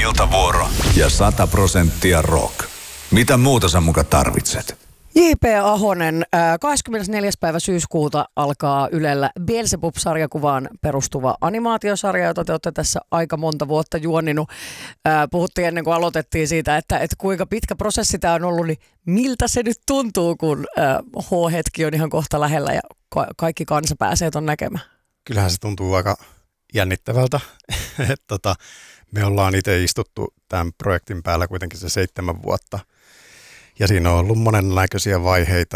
iltavuoro ja 100% rock. Mitä muuta sä muka tarvitset? J.P. Ahonen, 24. päivä syyskuuta alkaa Ylellä Beelzebub-sarjakuvaan perustuva animaatiosarja, jota te olette tässä aika monta vuotta juoninut. Puhuttiin ennen kuin aloitettiin siitä, että kuinka pitkä prosessi tämä on ollut, niin miltä se nyt tuntuu, kun H-hetki on ihan kohta lähellä ja kaikki kansa pääsee ton näkemään? Kyllähän se tuntuu aika jännittävältä. Me ollaan itse istuttu tämän projektin päällä kuitenkin se 7 vuotta. Ja siinä on ollut monennäköisiä vaiheita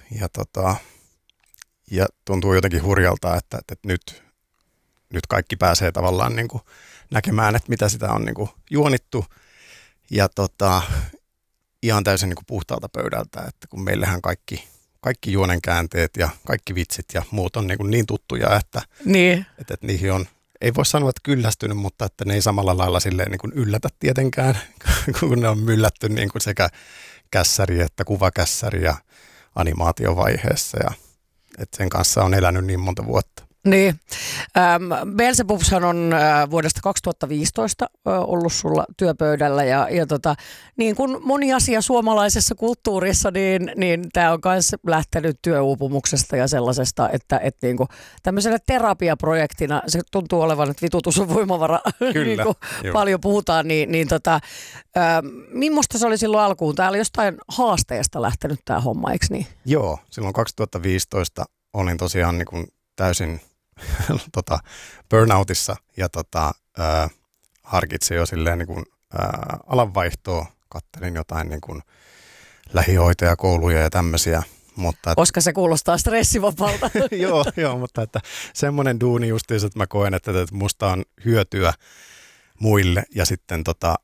ja tuntuu jotenkin hurjalta, että nyt kaikki pääsee tavallaan niin kuin näkemään, että mitä sitä on niin kuin juonittu. Ja ihan täysin niin kuin puhtaalta pöydältä, että kun meillähän kaikki juonenkäänteet ja kaikki vitsit ja muut on niin tuttuja, että niihin on, ei voi sanoa, että kyllästynyt, mutta että ne ei samalla lailla silleen niin kuin yllätä tietenkään, kun ne on myllätty niin kuin sekä kässäri että kuvakässäri ja animaatiovaiheessa ja että sen kanssa on elänyt niin monta vuotta. Niin. Beelzebubshan on vuodesta 2015 ollut sulla työpöydällä ja niin kuin moni asia suomalaisessa kulttuurissa, niin tämä on myös lähtenyt työuupumuksesta ja sellaisesta, että niin kuin tämmöisenä terapiaprojektina se tuntuu olevan, että vitutus on voimavara, Kyllä, niin kuin paljon puhutaan, millaista se oli silloin alkuun? Tää oli jostain haasteesta lähtenyt tämä homma, eikö niin? Joo, silloin 2015 olin tosiaan niin kuin täysin burnoutissa ja harkitsin jo silleen niin kuin, alanvaihtoa, kattelin jotain niin kuin lähihoitajakouluja ja tämmöisiä. Koska se kuulostaa stressivapaalta. joo, mutta että semmoinen duuni justiinsa, että mä koen, että musta on hyötyä muille ja sitten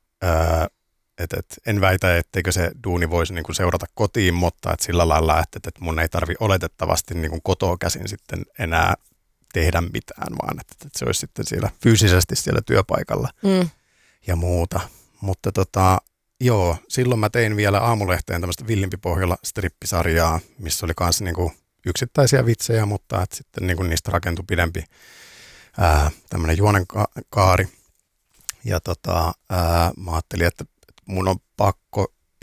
en väitä, etteikö se duuni voisi niin kuin seurata kotiin, mutta että sillä lailla, että mun ei tarvi oletettavasti niin kuin kotoa käsin sitten enää tehdä mitään, vaan että se olisi sitten siellä fyysisesti siellä työpaikalla ja muuta. Mutta silloin mä tein vielä Aamulehteen tämmöistä Villimpi Pohjola strippisarjaa, missä oli myös niinku yksittäisiä vitsejä, mutta että sitten niinku niistä rakentui pidempi tämmöinen juonenkaari. Ja mä ajattelin, että mun on pakko